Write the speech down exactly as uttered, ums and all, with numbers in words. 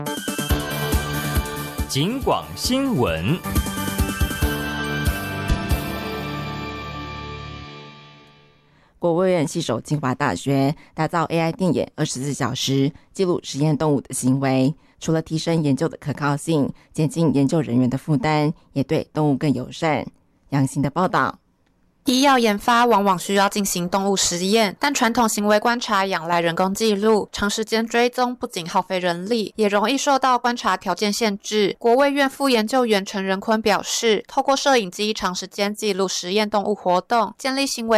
警广新闻。 国卫院携手清华大学，打造 A I 电眼二十四小时记录实验动物的行为，除了提升研究的可靠性，减轻研究人员的负担，也对动物更友善。杨欣的报道。 医药研发往往需要进行动物实验，但传统行为观察仰赖人工记录，长时间追踪不仅耗费人力，也容易受到观察条件限制。国卫院副研究员陈仁坤表示，透过摄影机长时间记录实验动物活动，建立行为